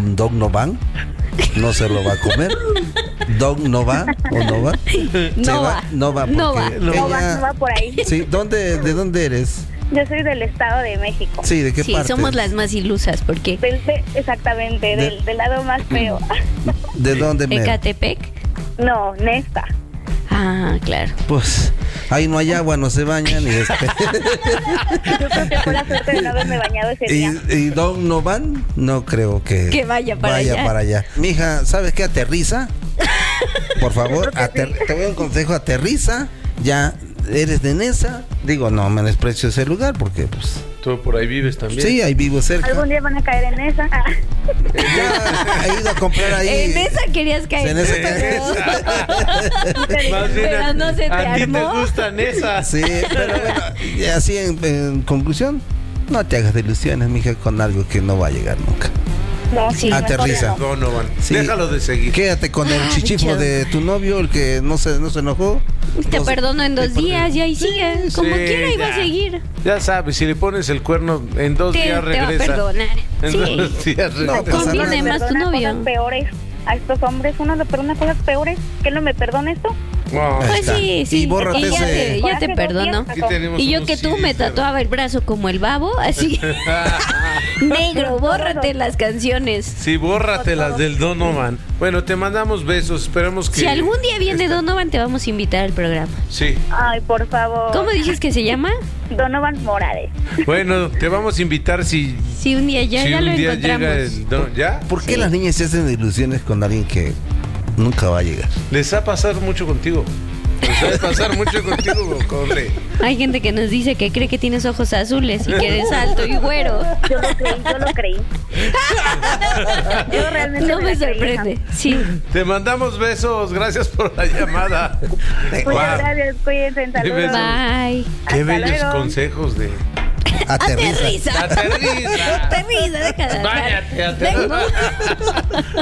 Don no van, no se lo va a comer. Don no va o no va. No va porque no va por ahí. Sí, ¿de dónde eres? Yo soy del Estado de México. Sí, ¿de qué Sí, parte? somos las más ilusas, porque Exactamente, del lado más feo. ¿De dónde me? Ecatepec. No, Nesta. Ah, claro. Pues ahí no hay agua, no se bañan y Yo creo que fue la suerte de no haberme bañado ese día. y Don no van, no creo que vaya para allá. Mija, ¿sabes qué? Aterriza. Por favor, te doy un consejo, aterriza. Ya eres de Nesa. Digo, no menosprecio ese lugar porque pues ¿Tú por ahí vives también? sí, ahí vivo cerca. Algún día van a caer en esa. Ya he ido a comprar ahí. En esa querías caer. En esa Más bien, Pero no se te a ti armó. te gustan esas. Sí, pero bueno, y así en conclusión, no te hagas de ilusiones, mija, con algo que no va a llegar nunca. No, sí, Aterriza. mejor No van. Sí. Déjalo de seguir. Quédate con el chichifo chao. de tu novio, el que no se enojó. Te No se- perdono en 2 días y ahí sigue. Como sí, quiera iba ya. a seguir. Ya sabes, si le pones el cuerno, en 2 Te días va a regresa. perdonar. En Sí. 2 días regresa. No, pasa Conviene nada. más tu novio. Cosas peores. A estos hombres uno le perdona cosas peores. ¿Que no me perdona esto? No. Ahí Pues está. sí, sí. Y bórrate ya ese- ya te perdono. Aquí tenemos Y yo unos que tú CDs, me tatuaba el brazo como el babo, así. Negro, bórrate las canciones. Sí, bórrate las del Donovan. Bueno, te mandamos besos. Esperamos que. Si algún día viene Donovan, te vamos a invitar al programa. Sí. Ay, por favor. ¿Cómo dices que se llama? Donovan Morales. Bueno, te vamos a invitar si. Si un día ya, si ya un lo día encontramos. llega ¿Ya? ¿Por qué las niñas se hacen ilusiones con alguien que nunca va a llegar? Les ha pasado mucho contigo. Les ha pasar mucho contigo, hombre. Hay gente que nos dice que cree que tienes ojos azules y que eres alto y güero. Yo lo creí. Yo realmente No me la creí, sorprende. Sí. Te mandamos besos. Gracias por la llamada. Muchas Wow. gracias, cuídense, saludos. Bye. Qué Hasta bellos luego. consejos de. Aterriza. Aterriza. Aterriza, deja de hablar. Báñate, aterriza.